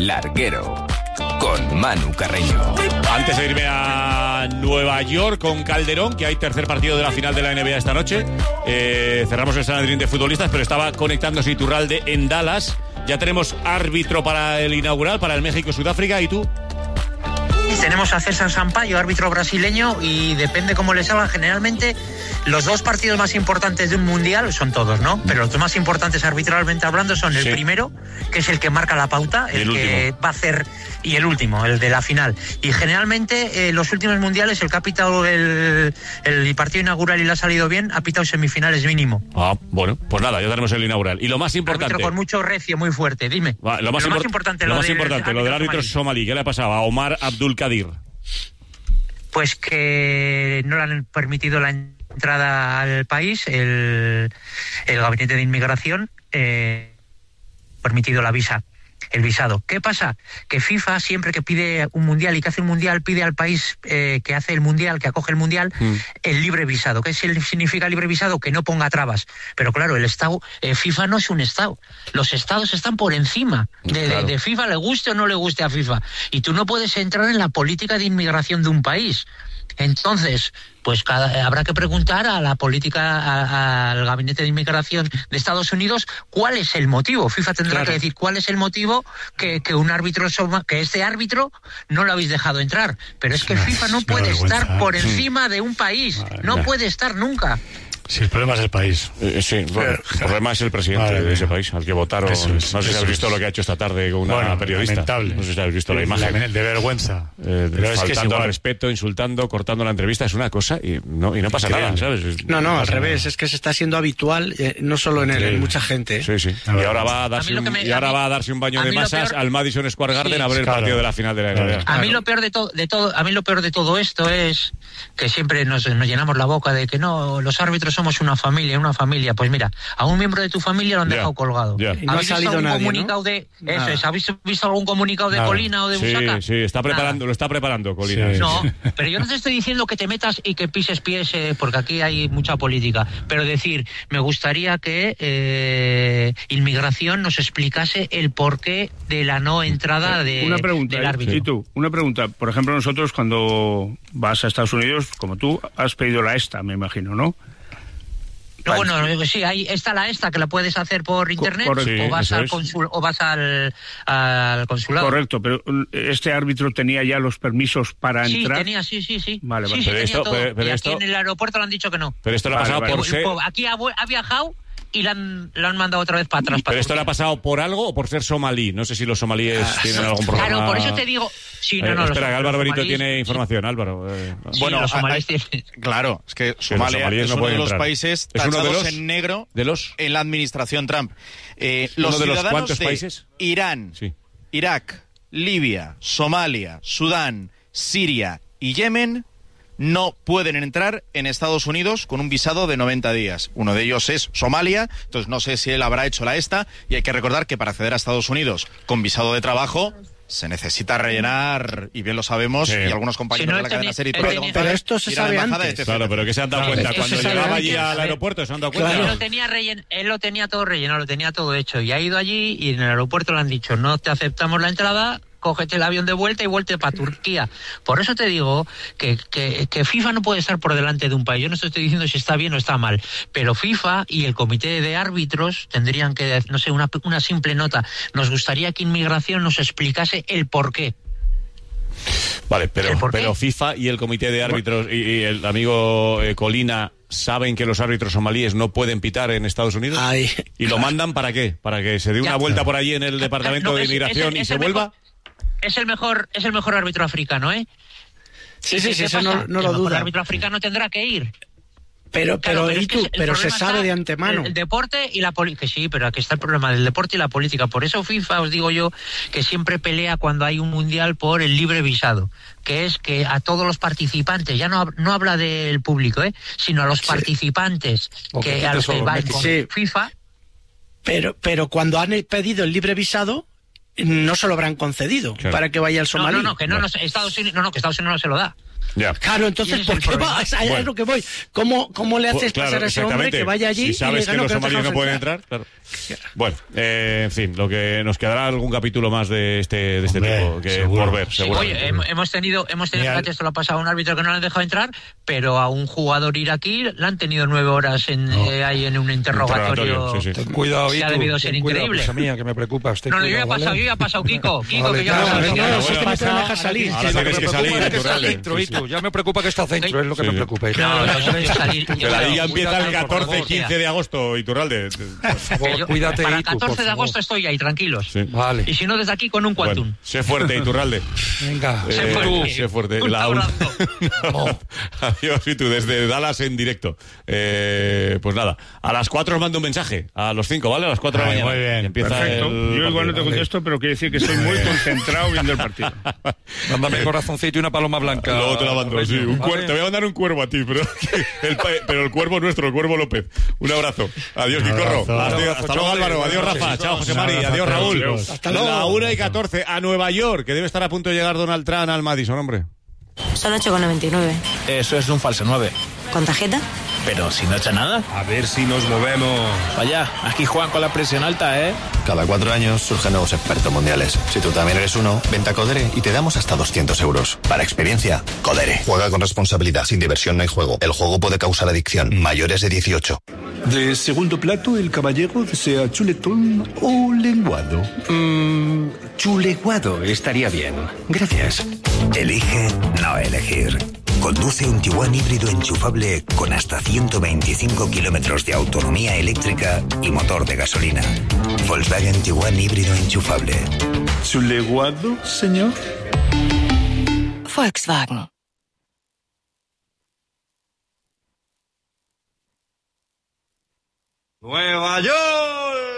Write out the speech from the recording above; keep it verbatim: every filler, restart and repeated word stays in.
Larguero, con Manu Carreño. Antes de irme a Nueva York con Calderón, que hay tercer partido de la final de la N B A esta noche, eh, cerramos el Sanedrín de futbolistas, pero estaba conectándose Iturralde en Dallas. Ya tenemos árbitro para el inaugural, para el México-Sudáfrica, ¿y tú? Tenemos a César Sampaio, árbitro brasileño, y depende cómo le salga. Generalmente los dos partidos más importantes de un mundial son todos, ¿no? Pero los dos más importantes arbitralmente hablando son el sí. primero, que es el que marca la pauta, el, el que va a hacer, y el último, el de la final. Y generalmente eh, los últimos mundiales, el que ha pitado el, el partido inaugural y le ha salido bien, ha pitado semifinales mínimo. Ah, bueno, pues nada, ya tenemos el inaugural. Y lo más importante... Árbitro con mucho recio, muy fuerte, dime. Va, lo más, lo import- más importante, lo, lo, más de, importante, lo del árbitro somalí. ¿Qué le ha pasado a Omar Abdul Kadir? Pues que no le han permitido la entrada al país, el, el gabinete de inmigración eh, permitido la visa, el visado. ¿Qué pasa? Que FIFA siempre que pide un mundial y que hace un mundial pide al país eh, que hace el mundial, que acoge el mundial, mm. el libre visado. ¿Qué significa libre visado? Que no ponga trabas. Pero claro, el Estado, eh, FIFA no es un Estado. Los Estados están por encima de, claro. de, de FIFA, le guste o no le guste a FIFA. Y tú no puedes entrar en la política de inmigración de un país. Entonces, pues cada, habrá que preguntar a la política, a, a, al gabinete de inmigración de Estados Unidos cuál es el motivo. FIFA tendrá claro. que decir cuál es el motivo que, que un árbitro, que este árbitro no lo habéis dejado entrar. Pero es que el FIFA no puede estar por encima de un país. No puede estar nunca. Sí, el problema es el país. Eh, sí, bueno, el problema es el presidente Madre de ese país, al que votaron. Es, no sé si habéis visto es. lo que ha hecho esta tarde con una bueno, periodista. Lamentable. No sé si habéis visto la imagen. La, de vergüenza. Eh, de, faltando es que es al respeto, insultando, cortando la entrevista, es una cosa y no, y no pasa Increíble. nada, ¿sabes? No, no, no al revés, nada. es que se está siendo habitual, eh, no solo en, él, en mucha gente. ¿eh? Sí, sí. Y ahora va a darse, a un, me, y ahora a mí, va a darse un baño de masas peor, al Madison Square Garden sí, a ver el claro. partido de la final de la N B A. A mí lo peor de todo, de todo, a mí lo peor de todo esto es que siempre nos, nos llenamos la boca de que no, los árbitros somos una familia, una familia. Pues mira, a un miembro de tu familia lo han yeah. dejado colgado. Yeah. No ha salido algún nadie, comunicado ¿no? de eso es, ¿habéis visto algún comunicado de Nada. Colina o de Busaca? Sí, sí, está preparando, Nada. lo está preparando Colina. Sí. No, pero yo no te estoy diciendo que te metas y que pises pies, eh, porque aquí hay mucha política, pero decir, me gustaría que eh, Inmigración nos explicase el porqué de la no entrada de, una pregunta, del árbitro. ¿Y tú? Una pregunta, por ejemplo, nosotros cuando vas a Estados Unidos, como tú, has pedido la ESTA, me imagino, ¿no? No, bueno, sí, ahí está la esta que la puedes hacer por internet Correcto. o vas Sí, al es. consul, o vas al, al consulado. Correcto, pero este árbitro tenía ya los permisos para sí, entrar. Sí, tenía, sí, sí, sí. Vale, sí, vale. sí, pero tenía esto, todo. pero, pero y esto... aquí en el aeropuerto le han dicho que no. Pero esto le ha vale, pasado vale. por ser... Aquí ha, ha viajado y la han, la han mandado otra vez para atrás. Para ¿Pero esto le ha pasado por algo o por ser somalí? No sé si los somalíes ah, tienen algún problema. Claro, por eso te digo... Sí, no, no, eh, espera, los, que Álvaro Benito somalíes, tiene información, Álvaro. Eh, sí, bueno, los somalíes hay, tienen... Claro, es que Somalia que es no uno de los entrar. países ¿Es uno tachados de los, en negro de los? en la administración Trump. Eh, los ¿Uno de los ciudadanos cuántos de países? Irán, sí. Irak, Libia, Somalia, Sudán, Siria y Yemen no pueden entrar en Estados Unidos con un visado de noventa días. Uno de ellos es Somalia, entonces no sé si él habrá hecho la ESTA, y hay que recordar que para acceder a Estados Unidos con visado de trabajo se necesita rellenar, y bien lo sabemos, sí. y algunos compañeros si no, de la cadena SER y todo. Pero, pero esto se sabe antes. Claro, pero que se han dado claro, cuenta. Cuando llegaba allí al aeropuerto, se han dado cuenta. Claro. Él, lo tenía rellen, él lo tenía todo relleno, lo tenía todo hecho, y ha ido allí y en el aeropuerto le han dicho, no te aceptamos la entrada, cógete el avión de vuelta y vuelte para Turquía. Por eso te digo que, que, que FIFA no puede estar por delante de un país. Yo no estoy diciendo si está bien o está mal, pero FIFA y el comité de árbitros tendrían que, no sé, una, una simple nota. Nos gustaría que Inmigración nos explicase el porqué. Vale, pero, pero FIFA y el comité de árbitros y, y el amigo eh, Colina saben que los árbitros somalíes no pueden pitar en Estados Unidos. Ay. ¿Y lo mandan para qué? ¿Para que se dé una ya. vuelta por allí en el departamento no, de inmigración es, es, es y se vuelva? Mejor, es el mejor es el mejor árbitro africano, ¿eh? Sí, sí, sí, eso no, no lo duda. El árbitro africano tendrá que ir. Pero, pero, claro, pero, tú, se, pero se sabe de antemano. El, el deporte y la política. Sí, pero aquí está el problema del deporte y la política. Por eso FIFA, os digo yo, que siempre pelea cuando hay un mundial por el libre visado. Que es que a todos los participantes, ya no, no habla del público, ¿eh? Sino a los sí. participantes, que a los que va con sí. FIFA. Pero, pero cuando han pedido el libre visado, no se lo habrán concedido claro. para que vaya al somalí. No, no, no, que no, no, Estados Unidos, no, no, que Estados Unidos no se lo da. Ya. Claro, entonces, ¿por qué va? Es bueno. lo que voy. ¿Cómo, cómo le haces Pues, claro, pasar a ese hombre que vaya allí si sabes y le que diga, los no, que somalíes no no pueden entrar? Claro. Bueno, eh, en fin, lo que nos quedará algún capítulo más de este de este Hombre, tipo que seguro. por ver, Sí, seguro. oye, hem- hemos tenido, hemos tenido, Mira, fíjate, esto lo ha pasado a un árbitro que no le han dejado entrar, pero a un jugador iraquí le han tenido nueve horas en, eh, ahí en un interrogatorio. Interrogatorio, sí, sí. Ten cuidado, Se Itu, ha debido ten ser cuidado, increíble. cosa mía, que me preocupas. Ten No, no, yo ya he cuidado, pasado, ¿vale? yo ya he pasado, Kiko. Kiko, Vale, que ya claro, lo no, sabes. no, No, no, si es que no te pasa- deja salir. Ahora Sí, lo tienes que que me salir, preocupa es que está Iturralde. dentro, Sí, sí. Itu. Ya me preocupa que está dentro, es lo que Sí, me sí. preocupa. Itu. No, no, no, no, salir. Que la liga empieza el Cuídate, por catorce favor. quince de agosto, Iturralde. Por favor, Yo- cuídate, Para Itu, por catorce de favor. agosto estoy ahí, tranquilos. Sí. Vale. Y si no, desde aquí con un quantum. Bueno, sé fuerte, Iturralde. Venga. Eh, Sé fuerte. sé fuerte. Un La un- abrazo. No. Adiós, y tú, desde Dallas en directo. Eh, pues nada, a las cuatro os mando un mensaje. A los cinco, ¿vale? A las cuatro de la Ay, mañana. muy bien. Y empieza Perfecto. el Yo igual no te partido. contesto, pero quiere decir que estoy muy concentrado viendo el partido. Mándame corazoncito y una paloma blanca. Luego te la mando, sí. Un ¿vale? cuer- Te voy a mandar un cuervo a ti, pero el, pa- pero el cuervo nuestro, el cuervo López. Un abrazo. Adiós, Un Quicorro. abrazo. Hasta, Un abrazo, hasta luego, chavales. Álvaro. Adiós, Buenas Rafa. noches. Chao, José Un Mari. abrazo Adiós, a todos, Raúl. chicos. Hasta luego. La una y catorce a Nueva York, que debe estar a punto de llegar Donald Trump al Madison, hombre. Son ocho con noventa y nueve. Eso es un falso nueve. ¿Con tarjeta? Pero si no echa nada. A ver si nos movemos. Vaya, aquí juegan con la presión alta, ¿eh? Cada cuatro años surgen nuevos expertos mundiales. Si tú también eres uno, vente a Codere y te damos hasta doscientos euros. Para experiencia, Codere. Juega con responsabilidad. Sin diversión no hay juego. El juego puede causar adicción. Mayores de dieciocho. De segundo plato, el caballero desea chuletón o lenguado. Mmm, chuleguado estaría bien. Gracias. Elige no elegir. Conduce un Tiguan híbrido enchufable con hasta ciento veinticinco kilómetros de autonomía eléctrica y motor de gasolina. Volkswagen Tiguan híbrido enchufable. ¿Chuleguado, señor? Volkswagen. Nueva York.